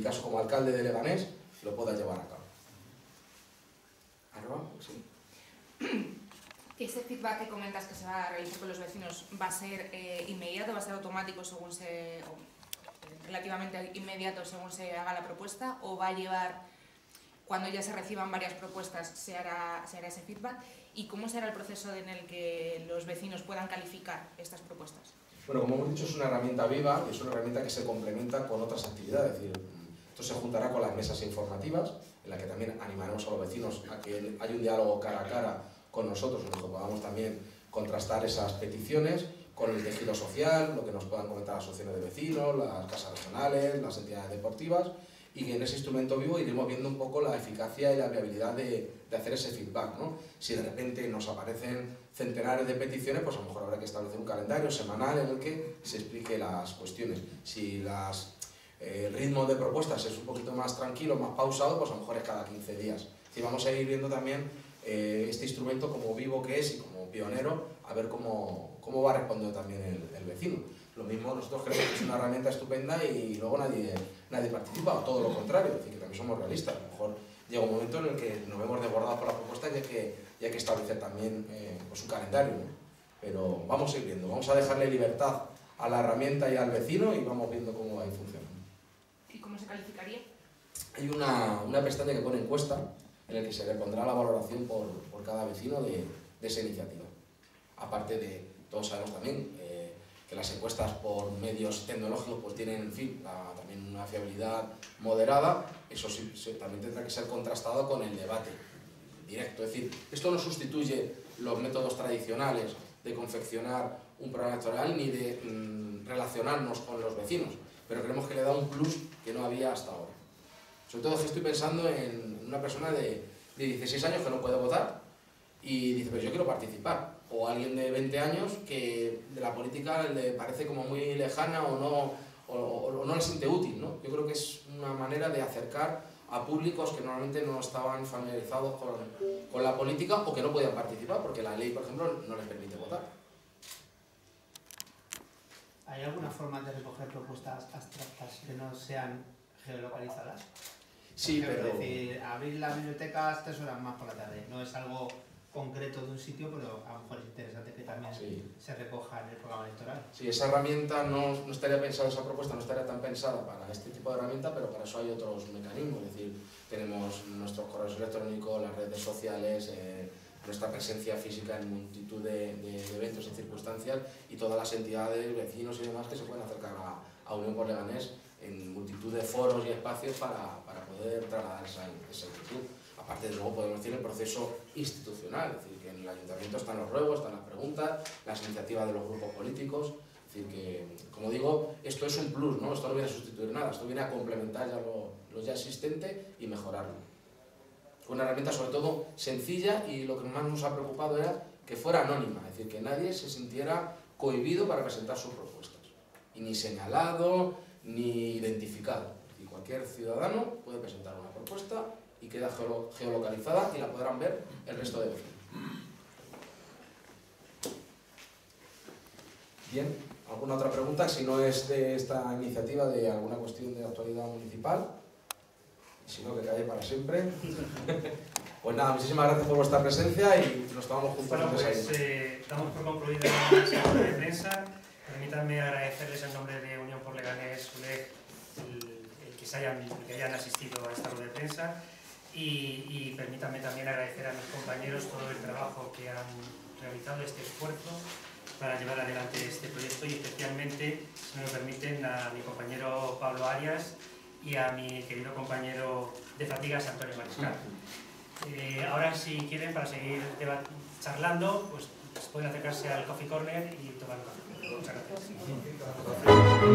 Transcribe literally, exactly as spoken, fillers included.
caso como alcalde de Leganés, lo pueda llevar a cabo. ¿Arroba? Sí. ¿Ese feedback que comentas que se va a realizar con los vecinos va a ser eh, inmediato, va a ser automático según se, o relativamente inmediato según se haga la propuesta, o va a llevar, cuando ya se reciban varias propuestas, se hará, se hará ese feedback? ¿Y cómo será el proceso en el que los vecinos puedan calificar estas propuestas? Bueno, como hemos dicho, es una herramienta viva y es una herramienta que se complementa con otras actividades. Es decir, esto se juntará con las mesas informativas, en la que también animaremos a los vecinos a que haya un diálogo cara a cara con nosotros, en el que podamos también contrastar esas peticiones con el tejido social, lo que nos puedan comentar las asociaciones de vecinos, las casas regionales, las entidades deportivas, y que en ese instrumento vivo iremos viendo un poco la eficacia y la viabilidad de, de hacer ese feedback, ¿no? Si de repente nos aparecen centenares de peticiones, pues a lo mejor habrá que establecer un calendario semanal en el que se explique las cuestiones. Si las, eh, el ritmo de propuestas es un poquito más tranquilo, más pausado, pues a lo mejor es cada quince días. Y vamos a ir viendo también eh, este instrumento como vivo que es y como pionero, a ver cómo, cómo va respondiendo también el, el vecino. Lo mismo, nosotros creemos que es una herramienta estupenda y luego nadie, nadie participa, o todo lo contrario, es decir, que también somos realistas. A lo mejor llega un momento en el que nos vemos desbordados por la propuesta y hay que, y hay que establecer también eh, pues un calendario, ¿no? Pero vamos a ir viendo, vamos a dejarle libertad a la herramienta y al vecino y vamos viendo cómo va a ir funcionando. ¿Y cómo se calificaría? Hay una, una pestaña que pone encuesta, en la que se le pondrá la valoración por, por cada vecino de, de esa iniciativa. Aparte de, todos sabemos también, eh, que las encuestas por medios tecnológicos pues tienen, en fin, la, también una fiabilidad moderada. Eso sí, sí, también tendrá que ser contrastado con el debate directo. Es decir, esto no sustituye los métodos tradicionales de confeccionar un programa electoral ni de mmm, relacionarnos con los vecinos, pero creemos que le da un plus que no había hasta ahora. Sobre todo que estoy pensando en una persona de, de dieciséis años que no puede votar y dice, pero yo quiero participar. O alguien de veinte años que de la política le parece como muy lejana o no, o, o, o no le siente útil, ¿no? Yo creo que es una manera de acercar a públicos que normalmente no estaban familiarizados con, con la política o que no podían participar porque la ley, por ejemplo, no les permite votar. ¿Hay alguna forma de recoger propuestas abstractas que no sean geolocalizadas? Sí, pero... Es decir, abrir las bibliotecas tres horas más por la tarde. No es algo concreto de un sitio, pero a lo mejor es interesante que también sí se recoja en el programa electoral. Sí, esa herramienta no, no estaría pensada, esa propuesta no estaría tan pensada para este tipo de herramienta, pero para eso hay otros mecanismos. Es decir, tenemos nuestros correos electrónicos, las redes sociales, eh, nuestra presencia física en multitud de, de, de eventos y circunstancias y todas las entidades, vecinos y demás que se pueden acercar a, a Unión por Leganés en multitud de foros y espacios para, para poder trasladar esa, esa inquietud. Aparte, de luego podemos decir el proceso institucional, es decir, que en el ayuntamiento están los ruegos, están las preguntas, las iniciativas de los grupos políticos. Es decir, que, como digo, esto es un plus, ¿no? Esto no viene a sustituir nada, esto viene a complementar ya lo, lo ya existente y mejorarlo. Una herramienta sobre todo sencilla y lo que más nos ha preocupado era que fuera anónima, es decir, que nadie se sintiera cohibido para presentar sus propuestas, y ni señalado ni identificado. Y cualquier ciudadano puede presentar una propuesta y queda geolocalizada y la podrán ver el resto de vecinos. Bien, ¿alguna otra pregunta? Si no es de esta iniciativa, de alguna cuestión de actualidad municipal, y si no, que calle para siempre. Pues nada, muchísimas gracias por vuestra presencia y nos tomamos juntos. Bueno, pues eh, damos por concluida la sesión de prensa. Permítanme agradecerles en nombre de Unión por Leganés, U L E G, el, el que, se hayan, el que hayan asistido a esta rueda de prensa. Y, y permítanme también agradecer a mis compañeros todo el trabajo que han realizado, este esfuerzo para llevar adelante este proyecto y especialmente, si me lo permiten, a mi compañero Pablo Arias y a mi querido compañero de fatigas, Antonio Mariscal. Eh, ahora, si quieren, para seguir charlando, pues pueden acercarse al Coffee Corner y tomar un café. Muchas gracias.